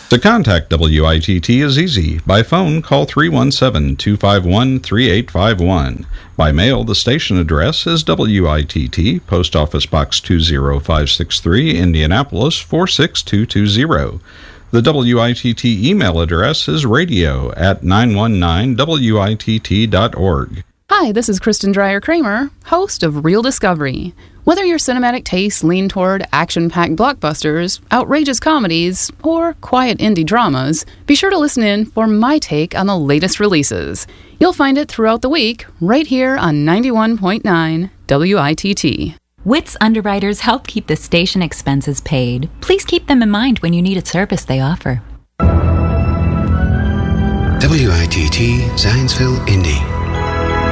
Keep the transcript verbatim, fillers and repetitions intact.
To contact W I T T is easy. By phone, call three one seven, two five one, three eight five one. By mail, the station address is W I T T, Post Office Box two zero five six three, Indianapolis four six two two zero. The W I T T email address is radio at nine one nine W I T T dot org. Hi, this is Kristen Dreyer-Kramer, host of Real Discovery. Whether your cinematic tastes lean toward action-packed blockbusters, outrageous comedies, or quiet indie dramas, be sure to listen in for my take on the latest releases. You'll find it throughout the week, right here on ninety-one point nine W I T T. Witt's underwriters help keep the station expenses paid. Please keep them in mind when you need a service they offer. W I T T Zionsville, Indy.